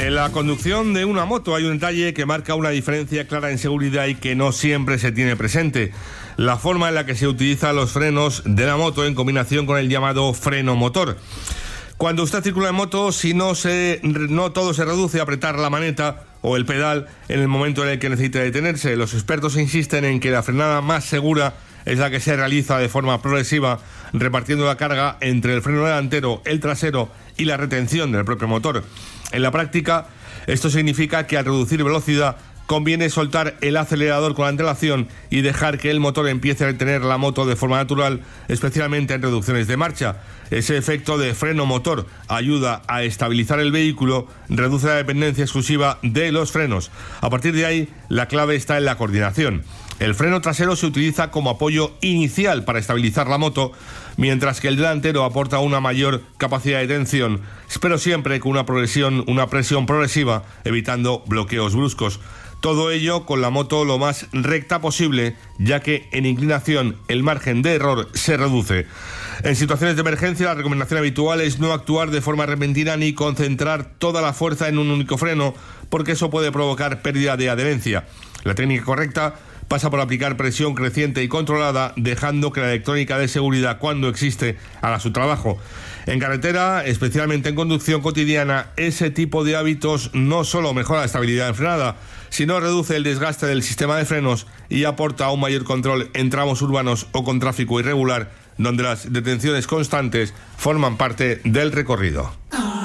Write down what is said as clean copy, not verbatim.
En la conducción de una moto hay un detalle que marca una diferencia clara en seguridad y que no siempre se tiene presente: la forma en la que se utilizan los frenos de la moto en combinación con el llamado freno motor. Cuando usted circula en moto, si no todo se reduce a apretar la maneta o el pedal en el momento en el que necesite detenerse. Los expertos insisten en que la frenada más segura es la que se realiza de forma progresiva, repartiendo la carga entre el freno delantero, el trasero y la retención del propio motor. En la práctica, esto significa que al reducir velocidad conviene soltar el acelerador con antelación y dejar que el motor empiece a retener la moto de forma natural, especialmente en reducciones de marcha. Ese efecto de freno motor ayuda a estabilizar el vehículo, reduce la dependencia exclusiva de los frenos. A partir de ahí, la clave está en la coordinación. El freno trasero se utiliza como apoyo inicial para estabilizar la moto, mientras que el delantero aporta una mayor capacidad de tensión, pero siempre con una presión progresiva, evitando bloqueos bruscos. Todo ello con la moto lo más recta posible, ya que en inclinación el margen de error se reduce. En situaciones de emergencia, la recomendación habitual es no actuar de forma repentina ni concentrar toda la fuerza en un único freno, porque eso puede provocar pérdida de adherencia. La técnica correcta pasa por aplicar presión creciente y controlada, dejando que la electrónica de seguridad, cuando existe, haga su trabajo. En carretera, especialmente en conducción cotidiana, ese tipo de hábitos no solo mejora la estabilidad en frenada, sino reduce el desgaste del sistema de frenos y aporta un mayor control en tramos urbanos o con tráfico irregular, donde las detenciones constantes forman parte del recorrido.